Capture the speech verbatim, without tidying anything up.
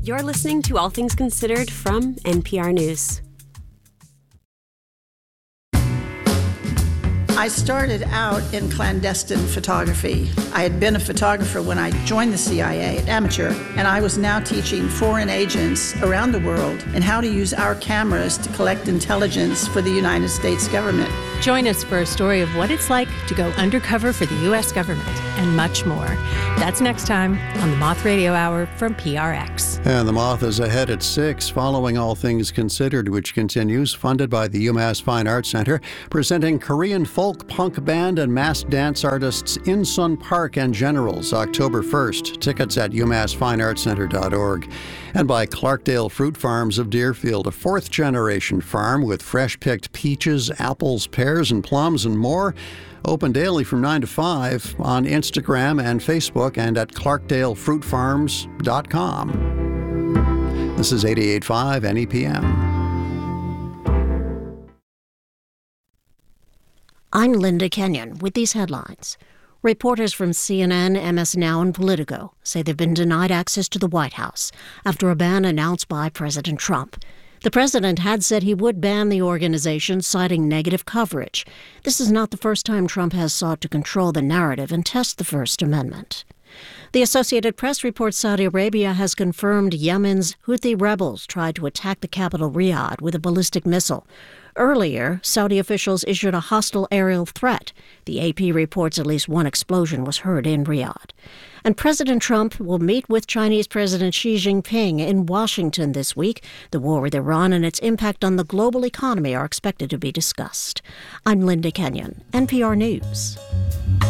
You're listening to All Things Considered from N P R News. I started out in clandestine photography. I had been a photographer when I joined the C I A, amateur, and I was now teaching foreign agents around the world in how to use our cameras to collect intelligence for the United States government. Join us for a story of what it's like to go undercover for the U S government and much more. That's next time on the Moth Radio Hour from P R X. And the Moth is ahead at six, following All Things Considered, which continues, funded by the UMass Fine Arts Center, presenting Korean folk punk band and mass dance artists Insun Park and Generals, October first. Tickets at u mass fine arts center dot org. And by Clarkdale Fruit Farms of Deerfield, a fourth-generation farm with fresh-picked peaches, apples, pears, and plums, and more. Open daily from nine to five on Instagram and Facebook and at clarkdale fruit farms dot com. This is eighty-eight point five N E P M. I'm Linda Kenyon with these headlines. Reporters from C N N, M S Now, and Politico say they've been denied access to the White House after a ban announced by President Trump. The president had said he would ban the organization, citing negative coverage. This is not the first time Trump has sought to control the narrative and test the First Amendment. The Associated Press reports Saudi Arabia has confirmed Yemen's Houthi rebels tried to attack the capital Riyadh with a ballistic missile. Earlier, Saudi officials issued a hostile aerial threat. The A P reports at least one explosion was heard in Riyadh. And President Trump will meet with Chinese President Xi Jinping in Washington this week. The war with Iran and its impact on the global economy are expected to be discussed. I'm Linda Kenyon, N P R News.